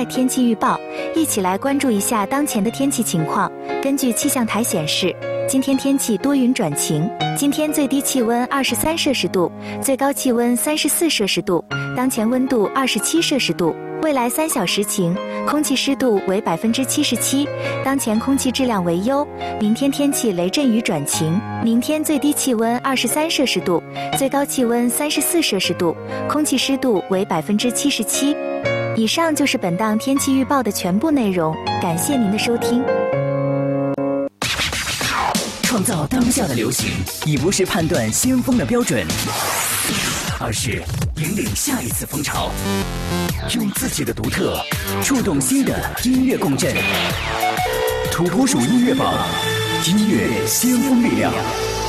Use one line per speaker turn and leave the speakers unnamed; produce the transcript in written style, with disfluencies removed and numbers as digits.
天气预报，一起来关注一下当前的天气情况。根据气象台显示，今天天气多云转晴，今天最低气温23摄氏度，最高气温34摄氏度，当前温度27摄氏度。未来3小时晴，空气湿度为77%，当前空气质量为优。明天天气雷阵雨转晴，明天最低气温23摄氏度，最高气温34摄氏度，空气湿度为77%。以上就是本档天气预报的全部内容，感谢您的收听。
创造当下的流行，已不是判断先锋的标准，而是引领下一次风潮，用自己的独特触动新的音乐共振。土拨鼠音乐榜，音乐先锋力量。